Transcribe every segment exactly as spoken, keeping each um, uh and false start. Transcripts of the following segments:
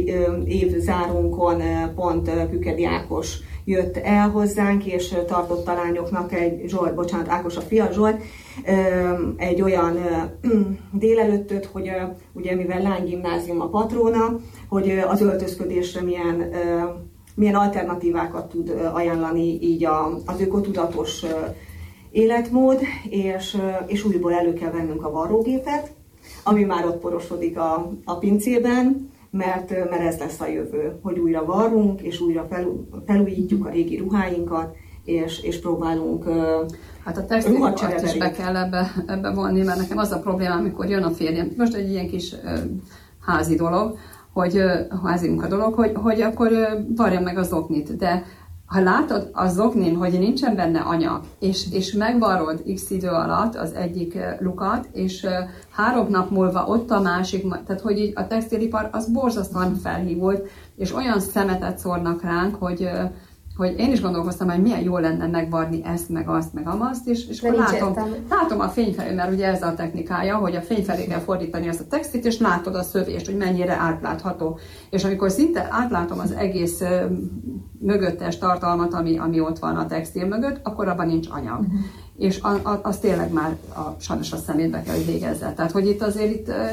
évzárunkon pont Kükedi Ákos jött el hozzánk, és tartott a lányoknak egy, Zsolt, bocsánat, Ákos a fia, Zsolt, egy olyan délelőttöt, hogy ugye mivel lánygimnázium a patróna, hogy az öltözködésre milyen, milyen alternatívákat tud ajánlani így az ökotudatos életmód, és, és újból elő kell vennünk a varrógépet, ami már ott porosodik a, a pincében, mert, mert ez lesz a jövő, hogy újra varrunk, és újra fel, felújítjuk a régi ruháinkat, és, és próbálunk hát a textilipart is be kell ebbe, ebbe vonni, mert nekem az a probléma, amikor jön a férjem, most egy ilyen kis ö, házi dolog, hogy házi munka dolog, hogy, hogy akkor varjam meg az zoknit, de ha látod a zoknin, hogy nincsen benne anyag, és, és megvarrod x idő alatt az egyik lukat, és három nap múlva ott a másik, tehát hogy így a textilipar az borzasztóan felhívult, és olyan szemetet szórnak ránk, hogy, hogy én is gondolkoztam, hogy milyen jó lenne megvarni ezt, meg azt, meg amazt, és, és akkor látom, látom a fényfelé, mert ugye ez a technikája, hogy a fényfelé kell fordítani azt a textilt, és látod a szövést, hogy mennyire átlátható. És amikor szinte átlátom az egész mögöttes tartalmat, ami, ami ott van a textil mögött, akkor abban nincs anyag. Uh-huh. És a, a, az tényleg már a, sajnos a szemétbe kell, hogy végezze. Tehát, hogy itt azért itt e,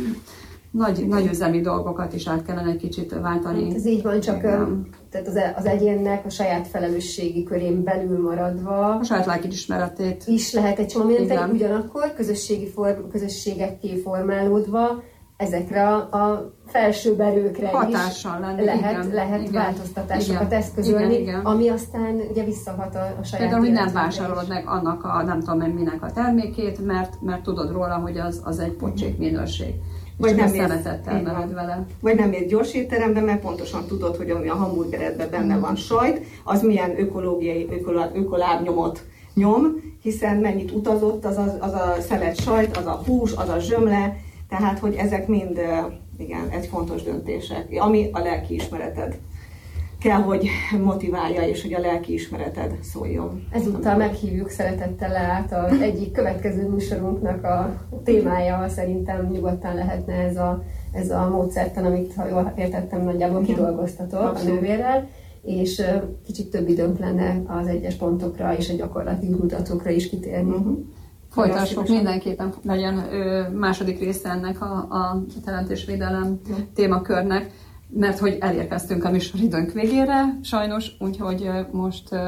nagy, nagy üzemi dolgokat is át kellene egy kicsit váltani. Hát ez így van, csak tehát az, az egyénnek a saját felelősségi körén belül maradva a saját lelkiismeretét is lehet egy csomó mindent, ugyanakkor közösségi form, közösségekké formálódva ezekre a, a felsőbb erőkre is lenni, lehet, igen, lehet igen, változtatásokat igen, eszközölni, igen, igen. ami aztán ugye visszahat a, a saját például, hogy nem vásárolod meg annak a nem tudom minek a termékét, mert, mert tudod róla, hogy az, az egy pocsék minőség. Vagy nem, vele. vagy nem mész gyors étterembe, mert pontosan tudod, hogy ami a hamburgeredben benne van sajt, az milyen ökológiai, ökolábnyomot nyom, hiszen mennyit utazott az a, az a szelet sajt, az a hús, az a zsömle, tehát hogy ezek mind igen, egy fontos döntések, ami a lelkiismereted kell, hogy motiválja, és hogy a lelkiismereted szóljon. Ezúttal meghívjuk szeretettel át az egyik következő műsorunknak a témája, szerintem nyugodtan lehetne ez a, ez a módszertan, amit, ha jól értettem, nagyjából kidolgoztatok a nővérrel, és kicsit több időnk lenne az egyes pontokra és a gyakorlati mutatókra is kitérni. Uh-huh. Folytassuk, mindenképpen legyen ö, második része ennek a, a teremtésvédelem uh-huh. témakörnek, mert hogy elérkeztünk a műsoridőnk végére, sajnos, úgyhogy most uh,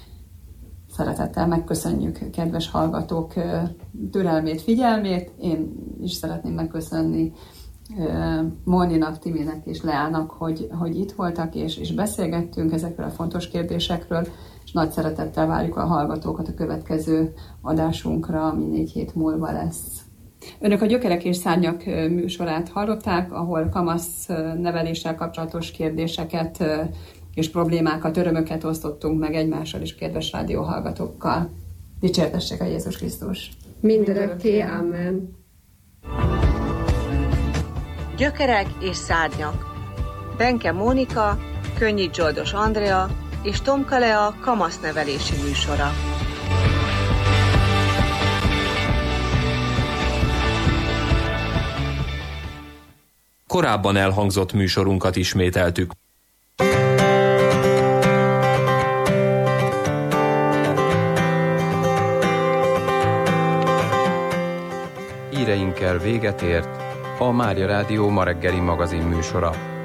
szeretettel megköszönjük kedves hallgatók uh, türelmét, figyelmét. Én is szeretném megköszönni uh, Móninak, Timinek és Leának, hogy, hogy itt voltak és, és beszélgettünk ezekről a fontos kérdésekről, és nagy szeretettel várjuk a hallgatókat a következő adásunkra, ami négy hét múlva lesz. Önök a Gyökerek és Szárnyak műsorát hallották, ahol kamasz neveléssel kapcsolatos kérdéseket és problémákat, örömöket osztottunk meg egymással is kedves rádióhallgatókkal. Dicsértessék a Jézus Krisztus! Mindörökké, amen! Gyökerek és Szárnyak. Benke Mónika, Könnyit Zsoldos Andrea és Tomka Lea kamasznevelési műsora. Korábban elhangzott műsorunkat ismételtük. Híreinkkel véget ért a Mária Rádió ma reggeli magazin műsora.